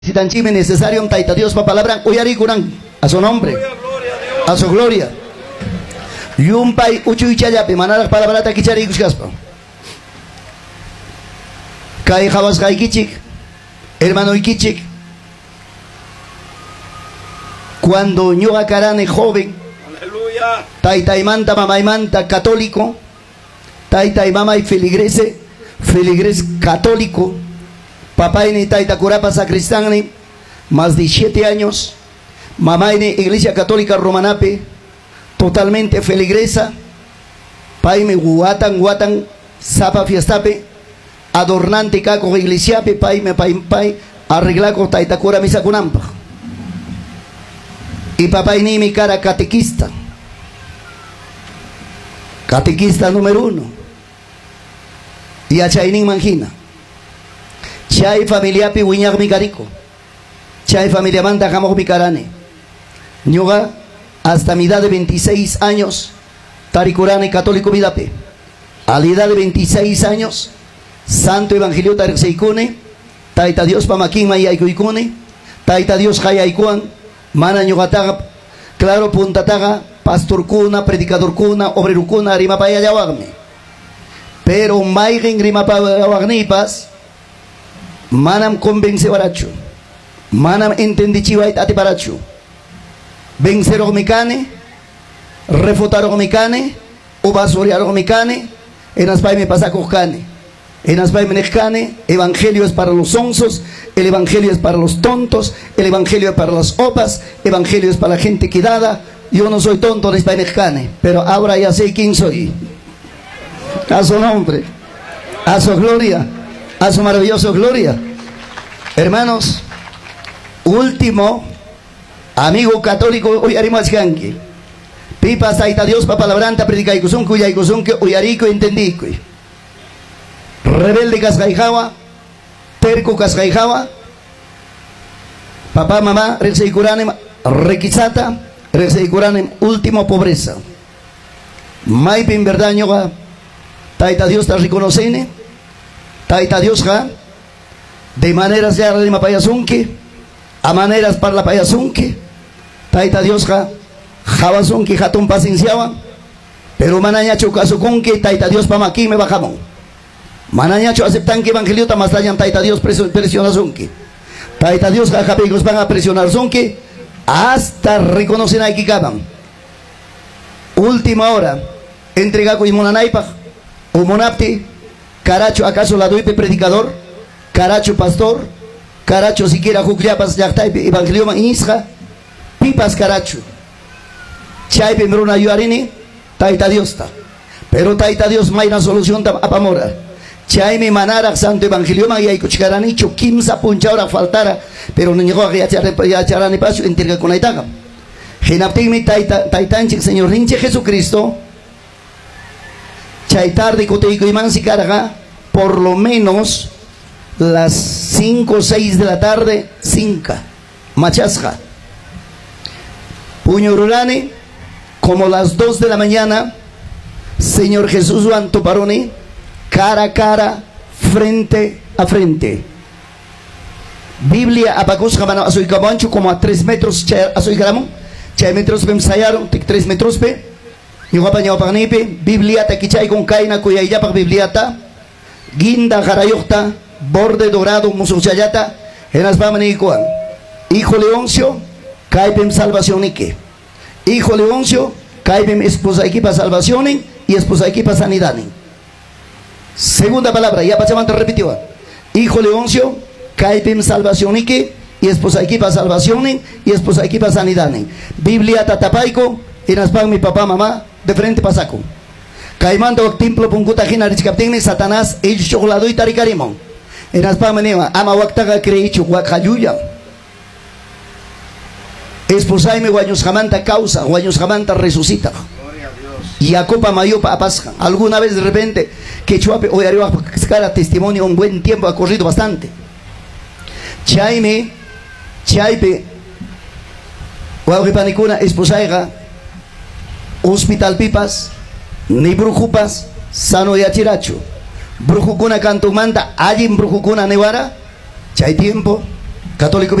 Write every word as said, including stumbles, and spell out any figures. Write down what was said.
Si tan chime necesario, taita Dios pa palabra, uyarikuran a su nombre, a su gloria. Yumpay uchuychayapi, manara palabra takichari kushkaspa. Kai jawas kai kichik, hermano ikichik. Cuando ñuga karane joven, taita y manta, mamá y manta católico, taita y mamá y feligrese, feligres católico. Papá y taita curapa sacristán, más de siete años. Mamá en iglesia católica romanape, totalmente feligresa. Pai me guatan, guatan, sapa fiestape, adornante caco iglesiape, pai me pai pai, arreglaco taita cura misa cunampa. Y papá y ni mi cara catequista. Catequista número uno. Y a Chaynin Mangina. Chay familia pi wiñag mi carico. Chay familia manda jamog mi carane. Ñuga hasta mi edad de veintiséis años. Taricurane católico midape. A la edad de veintiséis años. Santo Evangelio Tarixeikune. Taita Dios pamaquín mayaikuikune. Taita Dios hayaikuan. Mana ñugataga. Claro puntataga. Pastor kuna, predicador kuna, obrero kuna, rimapaya yawagme. Pero maigen rimapaya yawagnipas. Manam convence baracho, manam entendi chiwait ati baracho. Vencer omicane, refutar omicane, o basuriar omicane, en aspay me pasa cojane, en aspay me necane. Evangelio es para los onzos, el evangelio es para los tontos, el evangelio es para las opas, evangelio es para la gente quedada. Yo no soy tonto de aspay necane, pero ahora ya sé quién soy. A su nombre, a su gloria, a su maravillosa gloria. Hermanos, último amigo católico uyarimas ganki. Pipa saita Dios pa palabranta predica ikusunku ya ikusunku uyarico entendico. Rebelde cascaijawa, terco cascaijawa. Papá, mamá, reseikuranem requisata, reseikuranem último pobreza. Maipin verdad ñoga, taita Dios ta reconocene, taita Dios ja. De maneras ya de payasunque, a maneras para la payasunque, taita Dios ja, jabasunque jatun pacienciaban, pero manañacho casucunque, taita Dios pa maqui me bajamos. Manañacho aceptan que evangelio tamastayan taita Dios presionazunque. Taita Dios ja japegos van a presionar sunque, hasta reconocen aquí caban. Última hora, entrega con monanaipa, o monapti, caracho acaso la doy predicador. Caracho pastor, caracho siquiera jucliapas yactaipe evangelio man isja, pipas caracho. Chaipe mruna yuarini, taita Dios ta. Pero taita Dios mayna solución ta apamora. Chaime manara santo evangelio man yaico chicaranicho, quimsa punchaura faltara, pero no llegó a yacharani paso entrega con aitaga. Genaptimi taita taitanchik señor rinche Jesucristo. Chay tarde coteico y mansi caraga, por lo menos las cinco o seis de la tarde, cinco, machasja. Puño rurane, como las dos de la mañana, Señor Jesús Wanto Paroni, cara a cara, frente a frente. Biblia apacos jamano a soy cabancho como a tres metros, a soy gramo, chay metros me ensayaron, tres metros pe, y guapaña opanipe, Biblia taquichay con caina, cuya ya para Biblia ta, guinda jarayokta, borde dorado musuchayata en las pamanikuan. Hijo Leoncio, caipem salvación ike. Hijo Leoncio, caipem esposa equipa salvación y esposa equipa sanidad. Segunda palabra, ya pasamos repitió. Hijo Leoncio, caipem salvación ike y esposa equipa salvación y esposa equipa sanidad. Biblia tatapaico, en las pan mi papá mamá de frente pasaco. Caimando templo punguta jinarichkaptini Satanás el chocolado y taricarimón. En las pamanema, ama waktaga creicho wakayuya. Esposaime guaños jamanta causa, guaños jamanta resucita. Y a copa mayopa apasca. Alguna vez de repente, que chuape hoy arriba cara testimonio un buen tiempo ha corrido bastante. Chaime, chaipe, guajipanicuna, esposaiga, hospital pipas, ni brujupas, sano y achiracho. Brujukuna cantumanta, allí brujukuna nevara, chay tiempo, Católico